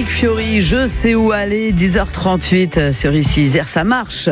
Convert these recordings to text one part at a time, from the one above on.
Fiori, je sais où aller, 10h38 sur Ici Isère, ça marche.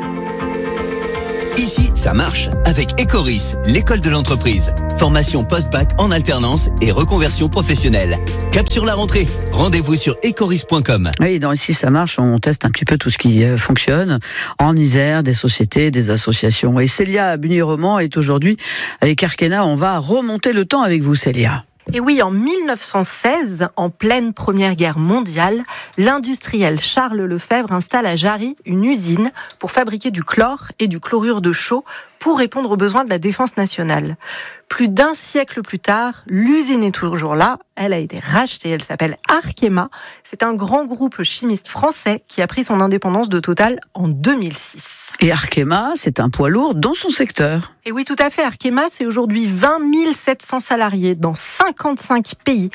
Ici, ça marche avec Ecoris, l'école de l'entreprise. Formation post-bac en alternance et reconversion professionnelle. Cap sur la rentrée. Rendez-vous sur ecoris.com. Oui, dans Ici, ça marche, on teste un petit peu tout ce qui fonctionne en Isère, des sociétés, des associations. Et Célia Bunier-Roman est aujourd'hui avec Arkema. On va remonter le temps avec vous, Célia. Et oui, en 1916, en pleine Première Guerre mondiale, l'industriel Charles Lefebvre installe à Jarry une usine pour fabriquer du chlore et du chlorure de chaux pour répondre aux besoins de la défense nationale. Plus d'un siècle plus tard, l'usine est toujours là. Elle a été rachetée, elle s'appelle Arkema. C'est un grand groupe chimiste français qui a pris son indépendance de Total en 2006. Et Arkema, c'est un poids lourd dans son secteur. Et oui, tout à fait. Arkema, c'est aujourd'hui 20 700 salariés dans 55 pays,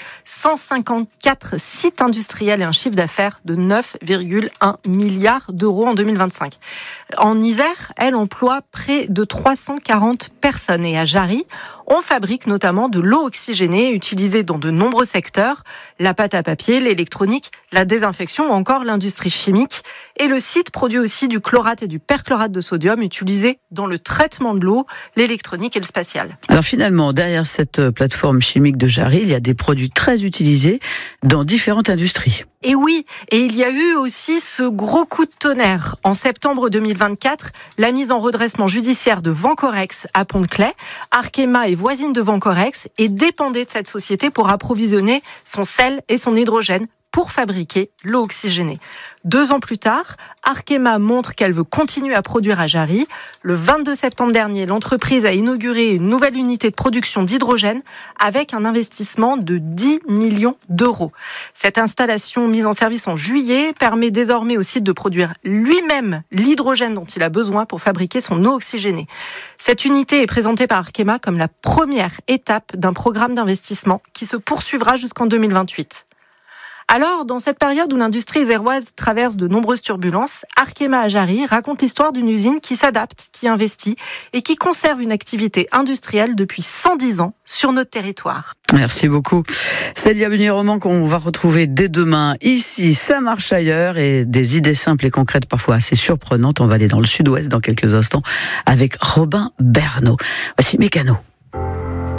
154 sites industriels et un chiffre d'affaires de 9,1 milliards d'euros en 2025. En Isère, elle emploie près de 340 personnes. Et à Jarry, on fabrique notamment de l'eau oxygénée utilisée dans de nombreux secteurs, la pâte à papier, l'électronique, la désinfection ou encore l'industrie chimique. Et le site produit aussi du chlorate et du perchlorate de sodium utilisés dans le traitement de l'eau, l'électronique et le spatial. Alors finalement, derrière cette plateforme chimique de Jarry, il y a des produits très utilisés dans différentes industries. Et oui, et il y a eu aussi ce gros coup de tonnerre. En septembre 2024, la mise en redressement judiciaire de Vencorex à Pont-de-Claix. Arkema est voisine de Vencorex et dépendait de cette société pour approvisionner son sel et son hydrogène pour fabriquer l'eau oxygénée. 2 ans plus tard, Arkema montre qu'elle veut continuer à produire à Jarry. Le 22 septembre dernier, l'entreprise a inauguré une nouvelle unité de production d'hydrogène avec un investissement de 10 millions d'euros. Cette installation mise en service en juillet permet désormais au site de produire lui-même l'hydrogène dont il a besoin pour fabriquer son eau oxygénée. Cette unité est présentée par Arkema comme la première étape d'un programme d'investissement qui se poursuivra jusqu'en 2028. Alors, dans cette période où l'industrie iséroise traverse de nombreuses turbulences, Arkema à Jarry raconte l'histoire d'une usine qui s'adapte, qui investit et qui conserve une activité industrielle depuis 110 ans sur notre territoire. Merci beaucoup. Célia Bunier-Roman qu'on va retrouver dès demain. Ici, ça marche ailleurs et des idées simples et concrètes, parfois assez surprenantes. On va aller dans le sud-ouest dans quelques instants avec Robin Bernot. Voici Mécano.